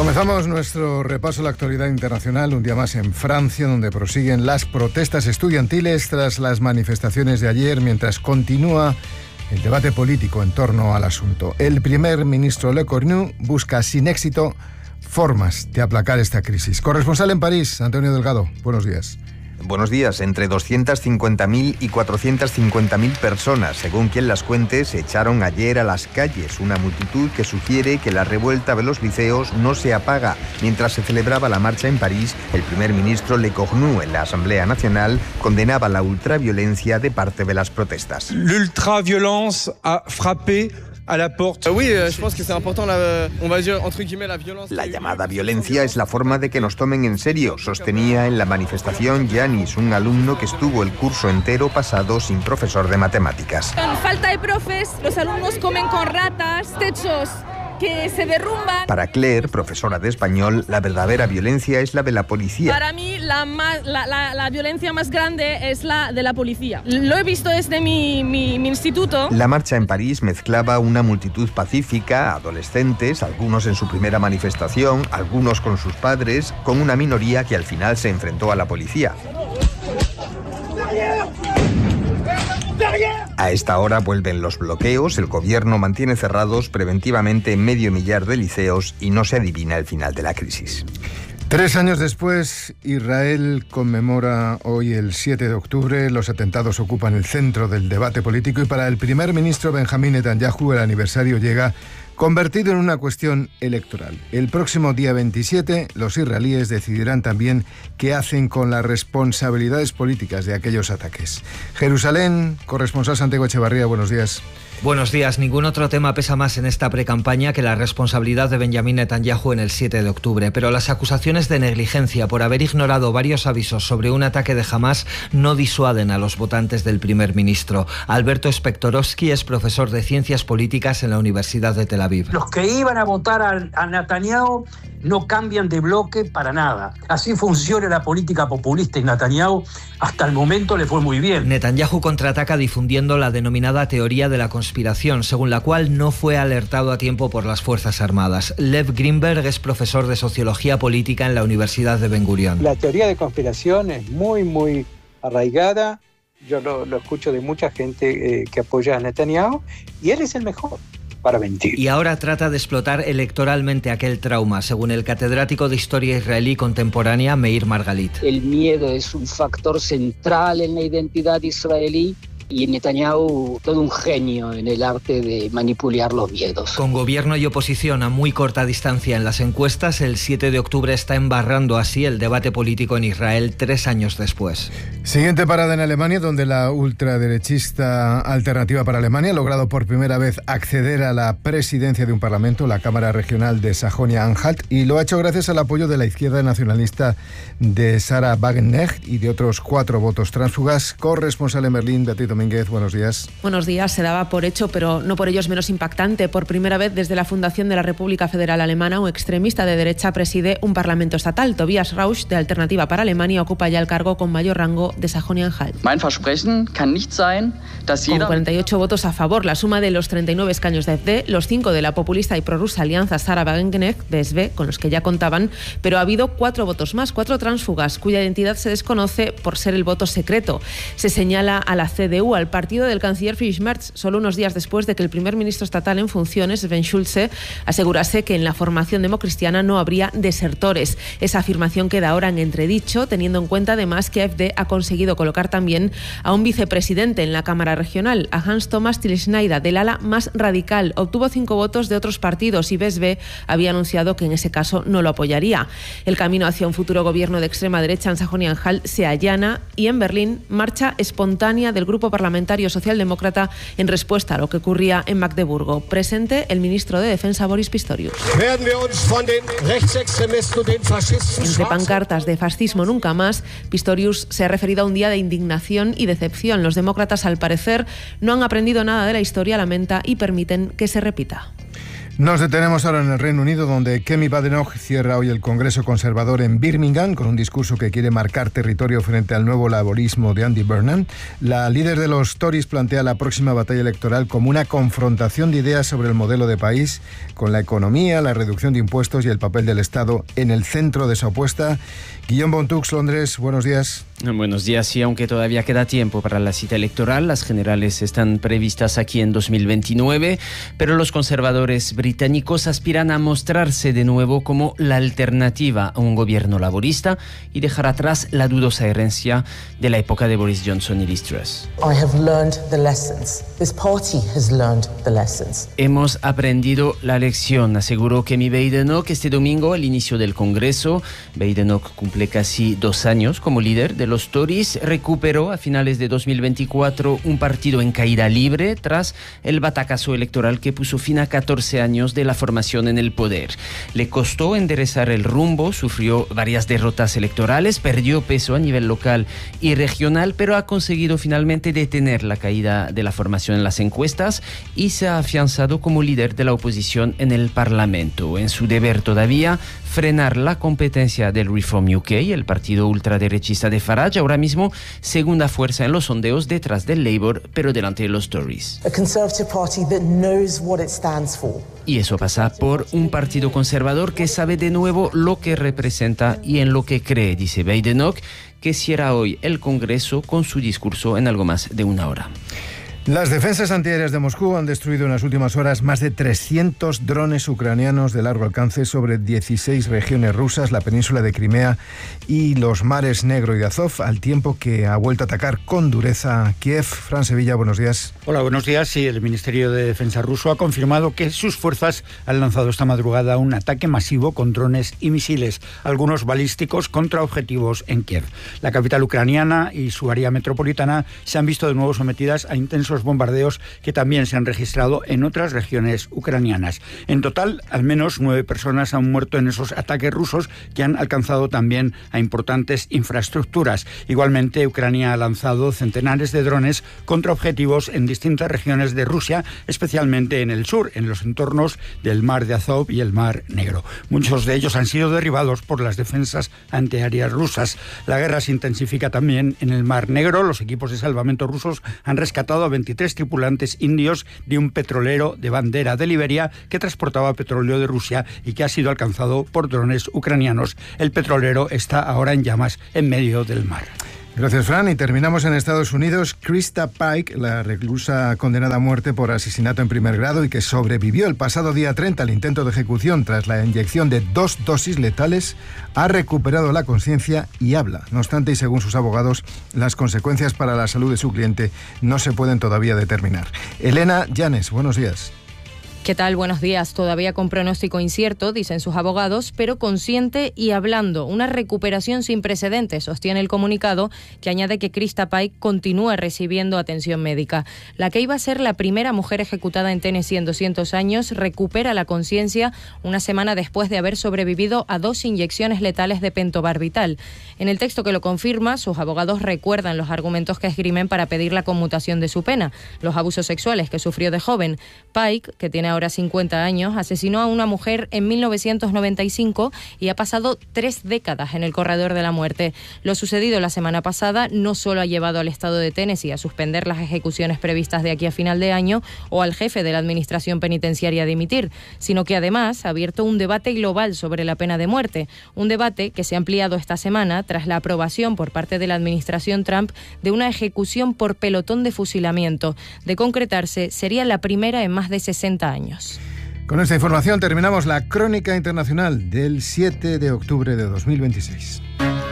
Comenzamos nuestro repaso a la actualidad internacional, un día más en Francia, donde prosiguen las protestas estudiantiles tras las manifestaciones de ayer, mientras continúa el debate político en torno al asunto. El primer ministro Le Cornu busca sin éxito formas de aplacar esta crisis. Corresponsal en París, Antonio Delgado, buenos días. Buenos días. Entre 250.000 y 450.000 personas, según quien las cuente, se echaron ayer a las calles. Una multitud que sugiere que la revuelta de los liceos no se apaga. Mientras se celebraba la marcha en París, el primer ministro Le Cornu en la Asamblea Nacional condenaba la ultraviolencia de parte de las protestas. L'ultraviolence a frappé a la porte. Oui, je pense que c'est important, on va dire, entre guillemets, la violence. La llamada violencia es la forma de que nos tomen en serio, sostenía en la manifestación Yanis, un alumno que estuvo el curso entero pasado sin profesor de matemáticas. Con falta de profes, los alumnos comen con ratas, techos que se derrumban. Para Claire, profesora de español, la verdadera violencia es la de la policía. Para mí, la violencia más grande es la de la policía. Lo he visto desde mi instituto. La marcha en París mezclaba una multitud pacífica, adolescentes, algunos en su primera manifestación, algunos con sus padres, con una minoría que al final se enfrentó a la policía. A esta hora vuelven los bloqueos, el gobierno mantiene cerrados preventivamente 500.000 de liceos y no se adivina el final de la crisis. 3 años después, Israel conmemora hoy el 7 de octubre. Los atentados ocupan el centro del debate político y para el primer ministro Benjamín Netanyahu el aniversario llega convertido en una cuestión electoral. El próximo día 27, los israelíes decidirán también qué hacen con las responsabilidades políticas de aquellos ataques. Jerusalén, corresponsal Santiago Echevarría, buenos días. Buenos días. Ningún otro tema pesa más en esta precampaña que la responsabilidad de Benjamín Netanyahu en el 7 de octubre. Pero las acusaciones de negligencia por haber ignorado varios avisos sobre un ataque de Hamás no disuaden a los votantes del primer ministro. Alberto Spektorovsky es profesor de Ciencias Políticas en la Universidad de Tel Aviv. Los que iban a votar a Netanyahu no cambian de bloque para nada. Así funciona la política populista y Netanyahu hasta el momento le fue muy bien. Netanyahu contraataca difundiendo la denominada teoría de la conspiración, según la cual no fue alertado a tiempo por las Fuerzas Armadas. Lev Grimberg es profesor de Sociología Política en la Universidad de Ben Gurion. La teoría de conspiración es muy arraigada. Yo lo escucho de mucha gente que apoya a Netanyahu y él es el mejor para mentir. Y ahora trata de explotar electoralmente aquel trauma, según el catedrático de Historia Israelí Contemporánea Meir Margalit. El miedo es un factor central en la identidad israelí y Netanyahu todo un genio en el arte de manipular los miedos. Con gobierno y oposición a muy corta distancia en las encuestas, el 7 de octubre está embarrando así el debate político en Israel 3 años después. Siguiente parada en Alemania, donde la ultraderechista Alternativa para Alemania ha logrado por primera vez acceder a la presidencia de un parlamento, la Cámara Regional de Sajonia-Anhalt, y lo ha hecho gracias al apoyo de la izquierda nacionalista de Sarah Wagenknecht y de otros 4 votos tránsfugas. Corresponsal en Berlín, Beatriz Domínguez, buenos días. Buenos días. Se daba por hecho, pero no por ello es menos impactante. Por primera vez desde la fundación de la República Federal Alemana, un extremista de derecha preside un parlamento estatal. Tobias Rausch, de Alternativa para Alemania, ocupa ya el cargo con mayor rango de Sajonia-Anhalt. Mein Versprechen kann nicht sein, dass Con 48 votos a favor, la suma de los 39 escaños de AfD, los 5 de la populista y prorrusa alianza Sarah Wagenknecht, BSW, con los que ya contaban, pero ha habido 4 votos más, 4 tránsfugas, cuya identidad se desconoce por ser el voto secreto. Se señala a la CDU, al partido del canciller Friedrich Merz, solo unos días después de que el primer ministro estatal en funciones, Sven Schulze, asegurase que en la formación democristiana no habría desertores. Esa afirmación queda ahora en entredicho, teniendo en cuenta además que AfD ha conseguido colocar también a un vicepresidente en la Cámara Regional, a Hans-Thomas Tilschneider, del ala más radical. Obtuvo 5 votos de otros partidos y BSW había anunciado que en ese caso no lo apoyaría. El camino hacia un futuro gobierno de extrema derecha en Sajonia-Anhalt se allana y en Berlín marcha espontánea del grupo parlamentario socialdemócrata en respuesta a lo que ocurría en Magdeburgo. Presente el ministro de Defensa Boris Pistorius. Entre pancartas de fascismo nunca más, Pistorius se ha referido a un día de indignación y decepción. Los demócratas, al parecer, no han aprendido nada de la historia, lamenta, y permiten que se repita. Nos detenemos ahora en el Reino Unido, donde Kemi Badenoch cierra hoy el Congreso Conservador en Birmingham con un discurso que quiere marcar territorio frente al nuevo laborismo de Andy Burnham. La líder de los Tories plantea la próxima batalla electoral como una confrontación de ideas sobre el modelo de país, con la economía, la reducción de impuestos y el papel del Estado en el centro de su apuesta. Guillaume Bontux, Londres, buenos días. Buenos días, sí, aunque todavía queda tiempo para la cita electoral, las generales están previstas aquí en 2029, pero los conservadores británicos aspiran a mostrarse de nuevo como la alternativa a un gobierno laborista y dejar atrás la dudosa herencia de la época de Boris Johnson y Liz Truss. Hemos aprendido la lección, aseguró Kemi Badenoch este domingo al inicio del Congreso. Badenoch cumple casi 2 años como líder de los Tories, recuperó a finales de 2024 un partido en caída libre tras el batacazo electoral que puso fin a 14 años de la formación en el poder. Le costó enderezar el rumbo, sufrió varias derrotas electorales, perdió peso a nivel local y regional, pero ha conseguido finalmente detener la caída de la formación en las encuestas y se ha afianzado como líder de la oposición en el Parlamento. En su deber todavía frenar la competencia del Reform UK, el partido ultraderechista de Farage, ahora mismo segunda fuerza en los sondeos detrás del Labour, pero delante de los Tories. Y eso pasa por un partido conservador que sabe de nuevo lo que representa y en lo que cree, dice Badenoch, que cierra hoy el Congreso con su discurso en algo más de 1 hora. Las defensas antiaéreas de Moscú han destruido en las últimas horas más de 300 drones ucranianos de largo alcance sobre 16 regiones rusas, la península de Crimea y los mares Negro y de Azov, al tiempo que ha vuelto a atacar con dureza Kiev. Fran Sevilla, buenos días. Hola, buenos días. Sí, el Ministerio de Defensa ruso ha confirmado que sus fuerzas han lanzado esta madrugada un ataque masivo con drones y misiles, algunos balísticos, contra objetivos en Kiev. La capital ucraniana y su área metropolitana se han visto de nuevo sometidas a intensos bombardeos que también se han registrado en otras regiones ucranianas. En total, al menos 9 personas han muerto en esos ataques rusos que han alcanzado también a importantes infraestructuras. Igualmente, Ucrania ha lanzado centenares de drones contra objetivos en distintas regiones de Rusia, especialmente en el sur, en los entornos del mar de Azov y el mar Negro. Muchos de ellos han sido derribados por las defensas antiaéreas rusas. La guerra se intensifica también en el mar Negro. Los equipos de salvamento rusos han rescatado a 23 tripulantes indios de un petrolero de bandera de Liberia que transportaba petróleo de Rusia y que ha sido alcanzado por drones ucranianos. El petrolero está ahora en llamas en medio del mar. Gracias, Fran. Y terminamos en Estados Unidos. Krista Pike, la reclusa condenada a muerte por asesinato en primer grado y que sobrevivió el pasado día 30 al intento de ejecución tras la inyección de 2 dosis letales, ha recuperado la conciencia y habla. No obstante, y según sus abogados, las consecuencias para la salud de su cliente no se pueden todavía determinar. Elena Llanes, buenos días. ¿Qué tal? Buenos días. Todavía con pronóstico incierto, dicen sus abogados, pero consciente y hablando. Una recuperación sin precedentes, sostiene el comunicado, que añade que Krista Pike continúa recibiendo atención médica. La que iba a ser la primera mujer ejecutada en Tennessee en 200 años recupera la conciencia una semana después de haber sobrevivido a 2 inyecciones letales de pentobarbital. En el texto que lo confirma, sus abogados recuerdan los argumentos que esgrimen para pedir la conmutación de su pena, los abusos sexuales que sufrió de joven. Pike, que tiene ahora 50 años, asesinó a una mujer en 1995 y ha pasado 3 décadas en el corredor de la muerte. Lo sucedido la semana pasada no solo ha llevado al estado de Tennessee a suspender las ejecuciones previstas de aquí a final de año o al jefe de la administración penitenciaria a dimitir, sino que además ha abierto un debate global sobre la pena de muerte, un debate que se ha ampliado esta semana tras la aprobación por parte de la administración Trump de una ejecución por pelotón de fusilamiento. De concretarse, sería la primera en más de 60 años. Con esta información terminamos la crónica internacional del 7 de octubre de 2026.